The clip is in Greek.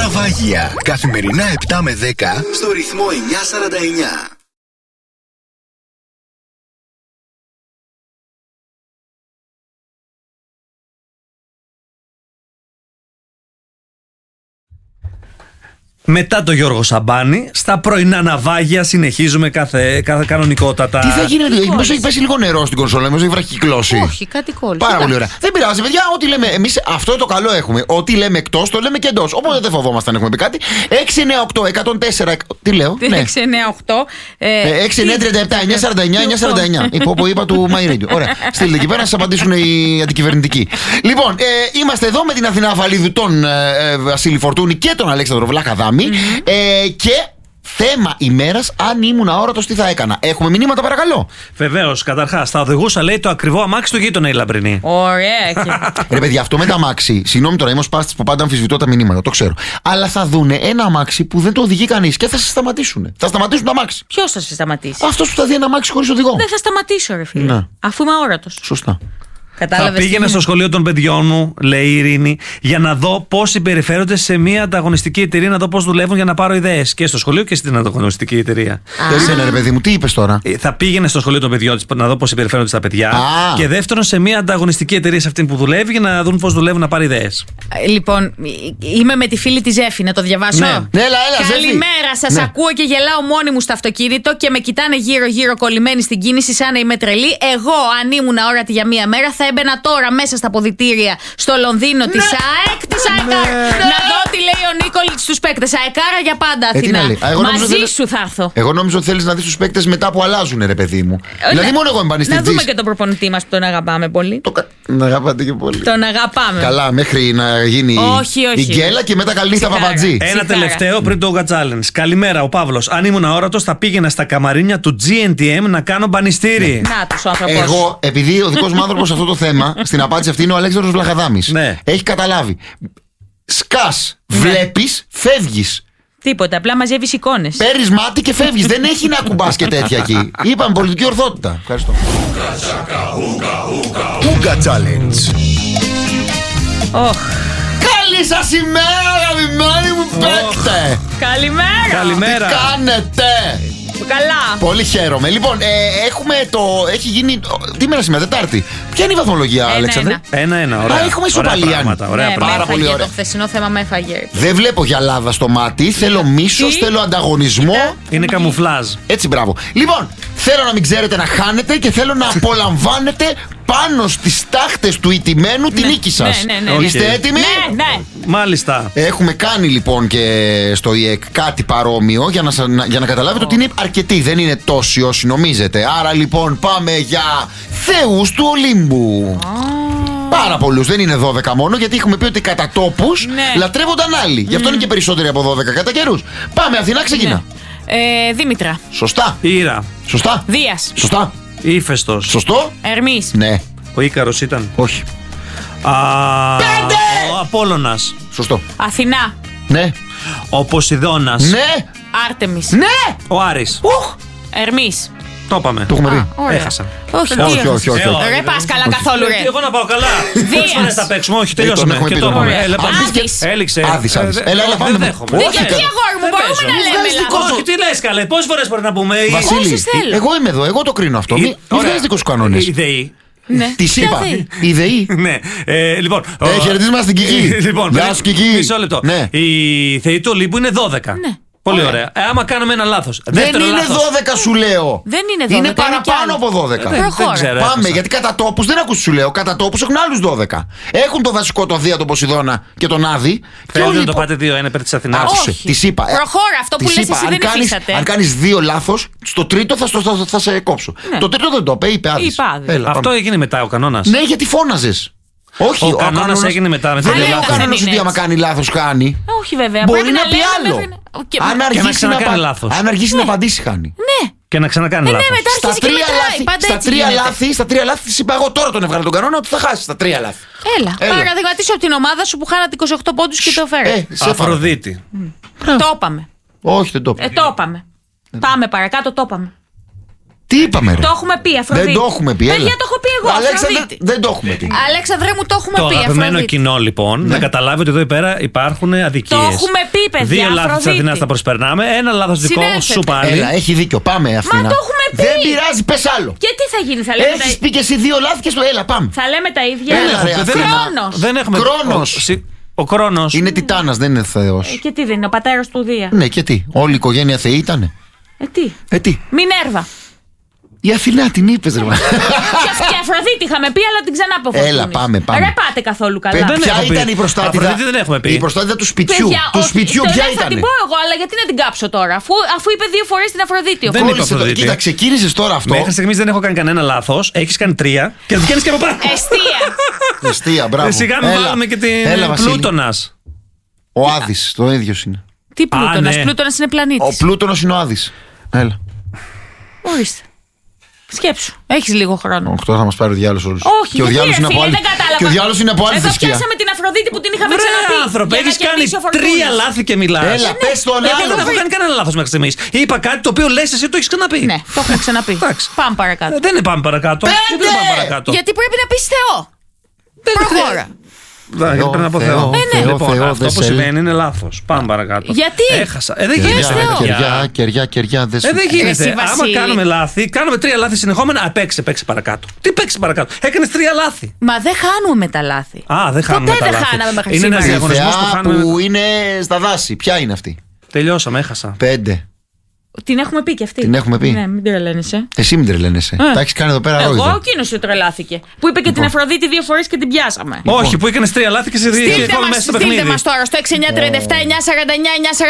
Ναυάγια. Καθημερινά 7 με 10 στο ρυθμό 949. Μετά το Γιώργο Σαμπάνη, στα πρωινά ναυάγια συνεχίζουμε κάθε κανονικότατα. Τι θα γίνει, μήπως έχει πέσει λίγο νερό στην κονσόλα, μήπως έχει βραχυκλώσει. Όχι, κάτι κόλλησε. Πάρα πολύ ωραία. Δεν πειράζει, παιδιά, ό,τι λέμε. Εμείς αυτό το καλό έχουμε. Ό,τι λέμε εκτός, το λέμε και εντός. Οπότε δεν φοβόμαστε αν έχουμε πει κάτι. 698 104. Τι λέω? 698. 6937 949 949. Υπό είπα του My Radio. Ωραία. Στείλτε εκεί πέρα να σας απαντήσουν οι αντικυβερνητικοί. Λοιπόν, είμαστε εδώ με την Αθηνά Αφαλίδου, τον Βασίλη Φορτούνη και τον Αλέξανδρο Βλαχαδάμη. Και θέμα ημέρας, αν ήμουν αόρατος, τι θα έκανα. Έχουμε μηνύματα, παρακαλώ. Βεβαίως, καταρχάς, θα οδηγούσα, λέει, το ακριβό αμάξι του γείτονα η Λαμπρινή. Ωραία. Ρε παιδιά, αυτό με τα αμάξι, συγγνώμη τώρα, είμαι ο Σπάστης που πάντα αμφισβητώ τα μηνύματα, το ξέρω. Αλλά θα δούνε ένα αμάξι που δεν το οδηγεί κανείς και θα σε σταματήσουν. Θα σταματήσουν το αμάξι. Ποιος θα σε σταματήσει? Αυτός που θα δει ένα αμάξι χωρίς οδηγό. Δεν θα σταματήσω, ρε φίλε. Ναι. Αφού είμαι αόρατος. Σωστά. Κατάλαβες? Θα πήγαινε στο σχολείο των παιδιών μου, λέει η Ειρήνη, για να δω πώς συμπεριφέρονται σε μια ανταγωνιστική εταιρεία, να δω πώς δουλεύουν για να πάρω ιδέες. Και στο σχολείο και στην ανταγωνιστική εταιρεία. Περίμενε, ρε παιδί μου, τι είπες τώρα? Θα πήγαινε στο σχολείο των παιδιών της να δω πώς συμπεριφέρονται στα παιδιά. Και δεύτερον, σε μια ανταγωνιστική εταιρεία σε αυτήν που δουλεύει, για να δουν πώς δουλεύουν, να πάρει ιδέες. Λοιπόν, είμαι με τη φίλη τη Ζέφη, να το διαβάσω. Ναι, έλα, Καλημέρα, σας ακούω και γελάω μόνη μου στο αυτοκίνητο και με κοιτάνε γύρω-γύρω κολλημένοι στην κίνηση σαν να είμαι τρελή. Εγώ, αν ήμουν αόρατη για μία μέρα, θα έμπαινα τώρα μέσα στα αποδυτήρια στο Λονδίνο της ΑΕΚ, της ΑΕΚΑΡ. Να δω τι λέει ο Νίκολιτς στους παίκτες. ΑΕΚΑΡΑ για πάντα, Αθηνά. Μαζί σου θα έρθω. Εγώ νόμιζα ότι θέλεις να δεις τους παίκτες μετά που αλλάζουν, ρε παιδί μου. Δηλαδή, μόνο εγώ εμφανιστής. Να δούμε και τον προπονητή μας που τον αγαπάμε πολύ. Τον αγαπάτε και πολύ. Τον αγαπάμε. Καλά, μέχρι να γίνει η γκέλα και μετά καλή στα Παπατζή. Ένα τελευταίο πριν το Yoga Challenge. Καλημέρα, ο Παύλος. Αν ήμουν αόρατος, θα πήγαινα στα καμαρίνια του GNTM να κάνω μπανιστήρι. Να τους ο άνθρωπος. Εγώ, επειδή ο δικός μου άνθρωπος σε αυτό το θέμα, στην απάντηση αυτή είναι ο Αλέξανδρος Βλαχαδάμης. Ναι. Έχει καταλάβει. Σκάς, βλέπεις, φεύγεις. Τίποτα, απλά μαζεύεις εικόνες. Παίρνεις μάτι και φεύγεις. Δεν έχει να κουμπάς και τέτοια εκεί. Είπαμε πολιτική ορθότητα. Ευχαριστώ. Yoga Challenge. Καλή σας ημέρα, αγαπημένοι μου παίκτε. Καλημέρα. Τι κάνετε? Καλά. Πολύ χαίρομαι. Λοιπόν, έχει γίνει. Τι μέρα σήμερα, Τετάρτη. Ποια είναι η βαθμολογία, Αλέξανδρε? 1-1, ωραία. Έχουμε ισοπαλία. Πάρα πολύ ωραία. Το χθεσινό θέμα με έφαγε. Δεν βλέπω γυαλάδα στο μάτι. Θέλω μίσος, θέλω ανταγωνισμό. Είναι καμουφλάζ. Έτσι, μπράβο. Λοιπόν, θέλω να μην ξέρετε να χάνετε και θέλω να απολαμβάνετε πάνω στις τάχτες του ηττημένου τη νίκη σας. Είστε έτοιμοι? Ναι. Μάλιστα. Έχουμε κάνει λοιπόν και στο ΙΕΚ κάτι παρόμοιο για να καταλάβετε ότι είναι αρκετοί. Δεν είναι τόσοι όσοι νομίζετε. Άρα λοιπόν πάμε για θεούς του Ολύμπου. Πάρα πολλούς, δεν είναι 12 μόνο, γιατί έχουμε πει ότι κατά τόπους λατρεύονταν άλλοι. Γι' αυτό είναι και περισσότεροι από 12 κατά καιρούς. Πάμε, Αθηνά, ξεκινά. Δήμητρα. Σωστά. Ήρα. Σωστά. Δίας. Σωστά. Ήφαιστος. Σωστό. Ερμής. Ναι. Ο Ίκαρος ήταν. Όχι. Πέντε! Ο Απόλλωνας. Σωστό. Αθηνά. Ναι. Ο Ποσειδώνας. Ναι. Άρτεμις. Ναι. Ο Άρης. Ερμής. Το είπαμε. Το έχουμε πει. Έχασα. Όχι. Ρε πας καλά καθόλου, ρε. Εγώ να πάω καλά. Δίας. Φορές θα παίξουμε. Όχι, τελειώσαμε. έχουμε Και πει, το το είπαμε. Άδης. Έληξε. Άδης. Έλα, πάμε. Δεν δέχομαι. Όχι, Γιατί, αγόρι μου, μπορούμε να λέμε λάθος. Όχι, τι λες καλέ. Πόσες φορές μπορεί να πούμε? Βασίλη, όσες θέλω. εγώ είμαι εδώ, εγώ το κρίνω αυτό. Μην βγάζεις δικούς σου κανόνες. Η ΔΕΗ. Ναι. Τι είπα, η ΔΕΗ. Ναι. Λοιπόν. Χαιρετίσματα στην Κική. Λοιπόν, Γεια σου, Κική. μισό λεπτό. Ναι. Η ΔΕΗ του Ολύμπου είναι 12. Ναι. Πολύ ωραία. Άμα κάνουμε ένα λάθος. Δεν είναι 12 σου λέω. Δεν είναι 12. Είναι παραπάνω από 12. Πάμε, γιατί κατά τόπους δεν ακούς σου λέω. Κατά τόπους έχουν άλλους 12. Έχουν το βασικό, το Δία, τον Ποσειδώνα και τον Άδη. Θέλετε να το πάτε 2-1 υπέρ της Αθηνάς? Άκουσε, της είπα. Προχώρα, αυτό που λες εσύ δεν υφίσταται. Αν κάνεις 2 λάθος, στο τρίτο θα σε κόψω. Το τρίτο δεν το είπε, είπε Άδης. Αυτό έγινε μετά ο κανόνας. Ναι, γιατί φώναζες. Όχι, ο κανόνας έγινε μετά. Δεν λέει ο κανόνας ότι άμα κάνει λάθος χάνει. Όχι βέβαια. Μπορεί να πει άλλο. Αν αργήσει να απαντήσει χάνει. Ναι. Και να ξανακάνει λάθος. Στα τρία λάθη της είπα εγώ, τώρα τον έβγαλε τον κανόνα ότι θα χάσει στα 3 λάθη. Έλα. Παραδειγματίσω από την ομάδα σου που χάνατε 28 πόντους και το φέρε. Αφροδίτη. Το είπαμε. Όχι, δεν το είπαμε. Το είπαμε. Πάμε παρακάτω, το είπαμε. Τι είπαμε, ρε? Το έχουμε πει, Αφροδίτη. Δεν το έχουμε πει. Παιδιά, το έχω πει εγώ. Αλέξανδρε, Αφροδίτη. δεν το έχουμε πει. Αλέξανδρε μου, το έχουμε Το πει. αγαπημένο Αφροδίτη. κοινό λοιπόν να καταλάβει ότι εδώ πέρα υπάρχουν αδικίες. Το έχουμε πει, παιδιά. Δύο λάθη της Αφροδίτη. Αθηνάς θα προσπερνάμε. Ένα λάθος δικό Συνέλθετε. σου πάλι. Έλα, έχει δίκιο. Πάμε, Αθήνα. Μα το έχουμε πει. Δεν πειράζει, πες άλλο. Και τι θα γίνει, θα λέμε. Έχεις πει και εσύ 2 λάθη και στο έλα, πάμε. Θα λέμε τα ίδια. Έλα, ρε, Αθήνα. Χρόνος. Δεν έχουμε. Κρόνος. Ο Κρόνος. Είναι Τιτάνας, δεν είναι Θεός. Και τι δεν είναι, ο πατέρας του Δία. Ναι, και τι. Όλη η οικογένεια θεοί ήτανε. Τι. Τι. Μινέρβα. Η Αθηνά την είπες, ρε. Και Αφροδίτη είχαμε πει, αλλά την ξανά αποφασίσαμε. Έλα, πάμε. Ρε πάτε καθόλου καλά. Δεν Ποια έχω πει. ήταν η προστάτηδα? Αφροδίτη δεν έχουμε πει. Η προστάτηδα του σπιτιού. Παιδιά, Του όχι, σπιτιού το ποια λέω, Θα την ήταν? πω εγώ, αλλά γιατί να την κάψω τώρα, αφού είπε 2 φορές την Αφροδίτη. Δεν είπε Αφροδίτη. Κοίτα, ξεκίνησες τώρα αυτό. Μέχρι στιγμής δεν έχω κάνει κανένα λάθος. Έχεις κάνει 3 και δεν βγαίνεις και από πάνω. Εστία. Εστία, μπράβο. Σιγά μην βάλουμε και την Έλα, Βασίλη. Πλούτονας. Ο Άδης, το ίδιος είναι. Τι Πλούτονας, ναι. Πλούτονας είναι Ο πλανήτης. Πλούτονος είναι ο Άδης. Έλα. Ορίστε. Σκέψου, έχεις λίγο χρόνο. Τώρα θα μας πάρει ο διάλογος όλους. Όχι, Και ο γιατί, διάλογος ρε είναι από φίλε, άλλη. δεν κατάλαβα. Και ο διάλογος είναι από άλλη Εδώ θρησκεία. πιάσαμε την Αφροδίτη που την είχαμε Βρε ξαναπεί. άνθρωπε, για να έχεις κάνει κερδίσει ο Φορτούνης. 3 λάθη και μιλάς. Έλα, πες τον Εγώ δεν άλλο. έχω κάνει κανένα λάθος μέχρι στιγμής. Είπα κάτι το οποίο λες εσύ το έχεις ξαναπεί. Ναι, το έχουμε ξαναπεί. Εντάξει. Πάμε παρακάτω. Δεν είναι πάμε παρακάτω. Γιατί δεν πάμε παρακάτω. Γιατί πρέπει να πεις Θεό. Προχώρα. Γιατί πρέπει να πω Θεό, Θεό. Θεό, Λοιπόν, Θεό, αυτό δεν που σε- συμβαίνει είναι λάθος. Πάμε παρακάτω. Γιατί? Έχασα. Δεν γίνεται. Θεό. Κεριά, δεν Δεν Εσύ, γίνεται. Άμα Βασίλη. κάνουμε λάθη, κάνουμε 3 λάθη συνεχόμενα. Παίξε παρακάτω. Τι παίξει παρακάτω? Έκανες 3 λάθη. Μα δεν χάνουμε με τα λάθη. Α, δεν χάνουμε Ποτέ τα δεν λάθη. χάναμε μέχρι Είναι ένας σήμερα. Η διαγωνισμός που θεά χάνουμε. που είναι στα δάση. Ποια είναι αυτή? Τελειώσαμε, έχασα. 5. Την έχουμε πει και αυτή. Την έχουμε πει. Ναι, μην τρελαίνεσαι. Εσύ μην τρελαίνεσαι. Τα έχεις κάνει εδώ πέρα Εγώ, ρόιδο. εκείνο σου τρελάθηκε. Που είπε και την Αφροδίτη 2 φορές και την πιάσαμε. Όχι, που έκανες 3 λάθη και σε Στείλτε μέσα στο μας παιχνίδι. τώρα στο 6937 949 949.